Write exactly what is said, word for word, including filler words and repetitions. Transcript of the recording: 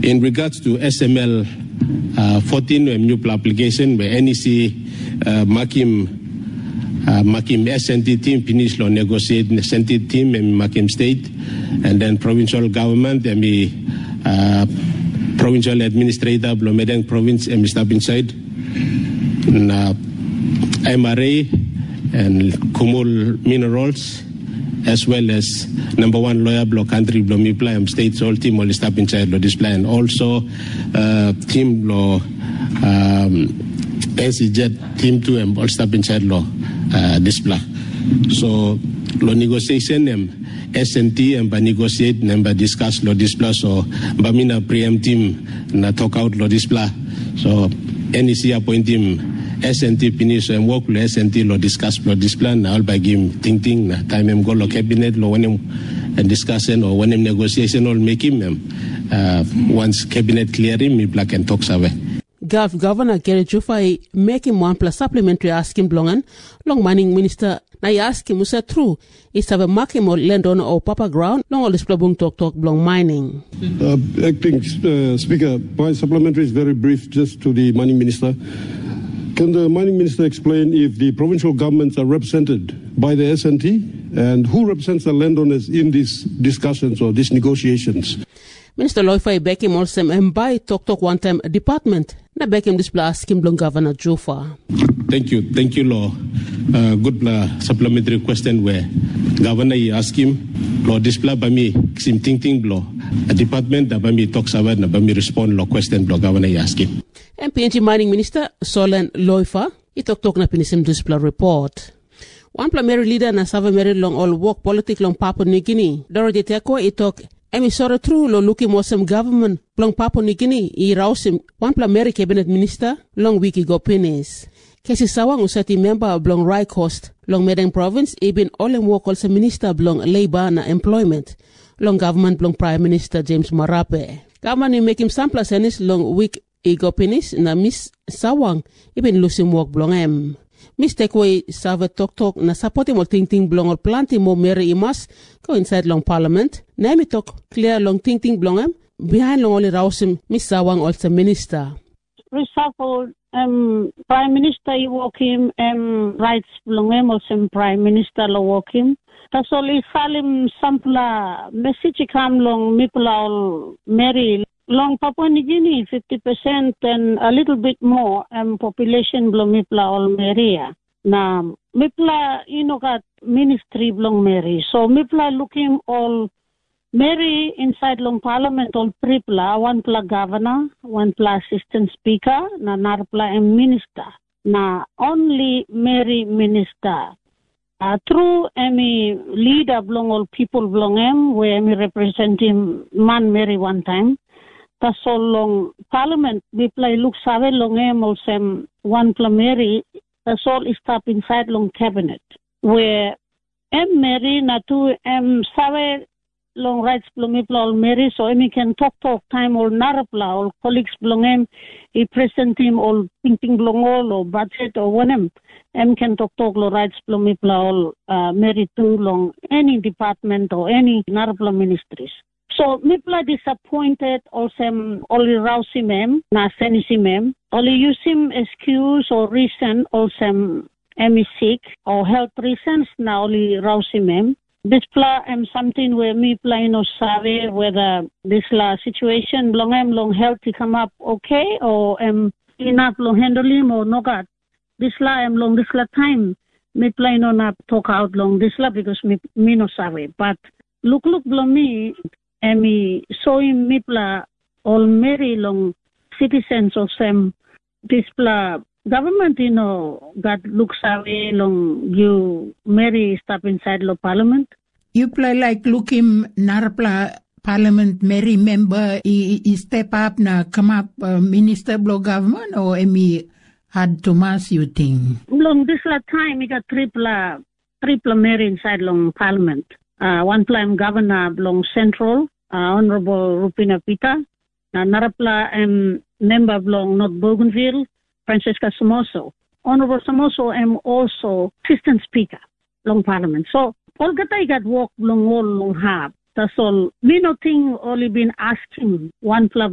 In regards to S M L uh, fourteen um, new application, where N E C uh, Makim uh, Makim S N T team finish lo negotiate S N T team and Makim state, and then provincial government and the uh, provincial administrator lo Medang province and step inside and, uh, M R A and Kumul Minerals, as well as number one lawyer block country blow me play um, state all team will stop inside lo display, and also uh, team lo um, N C J team two and all stop inside lo uh, display. So lo negotiation um, S N T and by negotiate and by discuss lo display, so bamina preempt team na talk out lo display. So N E C appoint him S N T finish and work lo S N T lo discuss lo display na all by game ting ting na time em go lo cabinet lo when and discussion or when negotiation or make him uh, once cabinet clear him me black and talks away. Gov Governor Gary Jufai make him one plus supplementary asking blongan long mining minister na ask him usa true is have a marking or land on or papa ground long all this plabung talk talk blong mining. Uh, acting uh, Speaker, my supplementary is very brief just to the mining minister. Can the mining minister explain if the provincial governments are represented by the S N T and who represents the landowners in these discussions or these negotiations? Minister Loifai Beckham also and by talk talk one time department na Beckham display asking blong Governor Jofa. Thank you, thank you, Law. Uh, good uh, supplementary question where Governor ask him Law display by me sim ting ting blow a department that by me talks about na by me respond law question blow Governor ask him. M P N G Mining Minister Solan Loifa itok tok na pinisim display report. One primary leader na Sava Mary long all work politic long Papua New Guinea. Dorothy Teko itok emi sore true lo luki mosem government long Papua New Guinea i rausim one primary cabinet minister long wiki go penis. Kesi sawang usati member of long Rai Coast long Medang province ibin olem work also minister long labor na employment long government long Prime Minister James Marape. Government ni make him sample senis long week Igo penis na Miss Sawang ibin lusim work blong em. Miss Tekwe save tok tok na support mo ting ting blong or planting mo Mary Imas go inside long parliament. Na mi tok clear long ting ting blong em behind long oli rausim Miss Sawang also minister. Reshuffle um Prime Minister i walk him um rights blong em also Prime Minister lo walk him. Tasoli salim sampla message kam long mipla Mary long Papua New Guinea, fifty percent and a little bit more um, population belong Mipla all Meria. Now, Mipla, you know, got ministry belong Mary. So Mipla looking all Mary inside long parliament all Pripla, one pla governor, one pla assistant speaker, na narpla and minister. Now, only Mary minister. Uh, through any leader belong all people belong him, where me represent him man Mary one time. That's all long parliament, we play look save long em also one plameri, that's all is up inside long cabinet. Where em Mary na two em save long rights plumipla all Mary, so em can talk talk time all narapla, all colleagues belong em, he present him all thinking belong all or budget or one em. Em can talk talk lo rights plumipla all uh, Mary too long any department or any narapla ministries. So, Mipla disappointed also only Rausi mem, na Senisi mem, only use him excuse or reason also emi sick or health reasons na only Rausi mem. This pla am something where Mipla no sabe whether this la situation long am long health to come up okay or am enough long handle him or no got. This la am long this la time Mipla no not talk out long this la because me, me no sabe. But look look long me. Emi soim mipla all Mary long citizens of some displa government you know got looks away long you Mary step inside lo parliament. You play like look him narpla parliament Mary member he, he step up na come up uh, minister blo government or emi had Thomas you think? Long this la time he got triple triple Mary inside long parliament. Uh, one time governor belong central, uh, Honorable Rupina Pita, uh, Narapla and member belong North Bougainville, Francesca Somoso. Honorable Somoso am also assistant speaker, long parliament. So, all gatay got work long all long hab. That's all. Me no think only been asking one club